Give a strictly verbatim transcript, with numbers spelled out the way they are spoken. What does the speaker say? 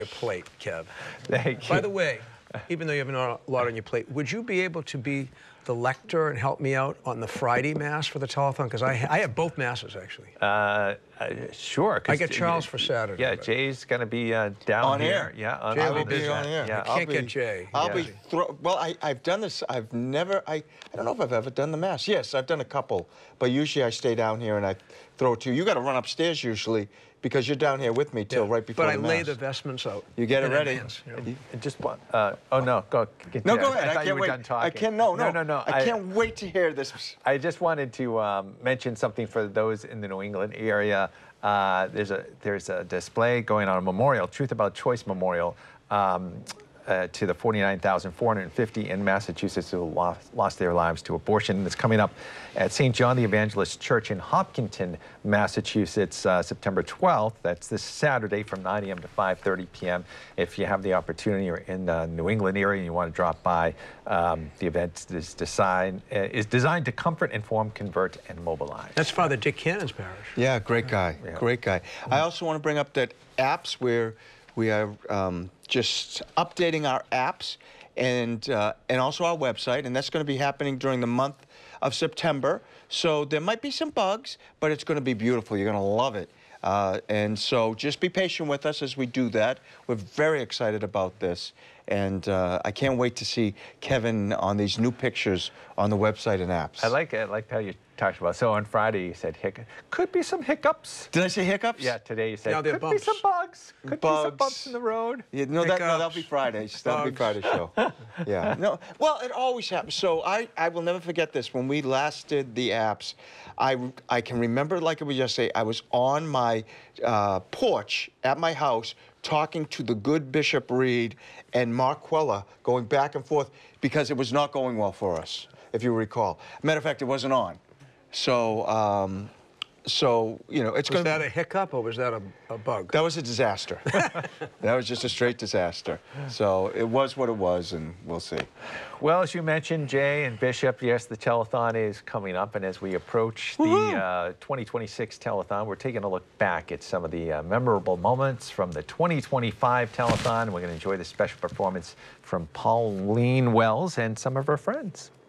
Your plate, Kev. Thank you. By the way, even though you have a lot on your plate, would you be able to be the lector and help me out on the Friday Mass for the telethon? Because I, I have both Masses, actually. Uh, uh, sure. I get Charles for Saturday. Yeah, but. Jay's going to be uh, down on here. Air. Yeah, on Jay I will will be be on air. Yeah, I can't be, get Jay. I'll yeah. be throw. Well, I, I've done this. I've never. I, I don't know if I've ever done the Mass. Yes, I've done a couple, but usually I stay down here and I throw it to you. You got to run upstairs usually because you're down here with me till Yeah. right before but the I Mass. lay the vestments out. You get it in ready. advance, you know? You- Just one. Uh, oh no, go. Get No, to go that. ahead. I I, thought can't you were wait. done talking. I can't. No, no, no, no. no. I, I can't wait to hear this. I just wanted to um, mention something for those in the New England area. Uh, there's a there's a display going on, a memorial, Truth About Choice Memorial, um, uh, to the forty-nine thousand four hundred fifty in Massachusetts who lost, lost their lives to abortion. It's coming up at Saint John the Evangelist Church in Hopkinton, Massachusetts, uh, September twelfth. That's this Saturday from nine A M to five thirty P M If you have the opportunity or in the New England area and you want to drop by, um, the event is designed, uh, is designed to comfort, inform, convert, and mobilize. That's Father Dick Cannon's parish. Yeah, great guy. Yeah. Great guy. I also want to bring up that apps where we are um, just updating our apps and uh, and also our website, and that's going to be happening during the month of September. So there might be some bugs, but it's going to be beautiful. You're going to love it. Uh, and so just be patient with us as we do that. We're very excited about this. And uh, I can't wait to see Kevin on these new pictures on the website and apps. I like it. I like how you talked about. So on Friday you said hic could be some hiccups. Did I say hiccups? Yeah, today you said Now they're could bumps. be some bugs. Could be some Bugs. bumps in the road. Yeah, no, that, no, that'll Hiccups, be Friday. That'll be bugs. Friday show. Yeah. No. Well, it always happens. So I, I will never forget this. When we last did the apps, I, I can remember like it was yesterday. I was on my uh, porch at my house talking to the good Bishop Reed and Mark Quella, going back and forth because it was not going well for us, if you recall. Matter of fact, it wasn't on. So, um, so you know, it's Was going to. that a hiccup or was that a, a bug? That was a disaster. That was just a straight disaster. So it was what it was, and we'll see. Well, as you mentioned, Jay and Bishop, yes, the telethon is coming up, and as we approach the uh, twenty twenty-six telethon, we're taking a look back at some of the uh, memorable moments from the twenty twenty-five telethon. We're going to enjoy the special performance from Pauline Wells and some of her friends.